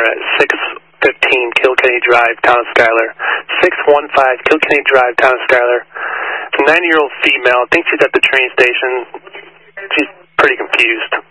at 615 Kilkenny Drive, Town of Schuyler. 615 Kilkenny Drive, Town of Schuyler. It's a 90-year-old female. I think she's at the train station. She's pretty confused.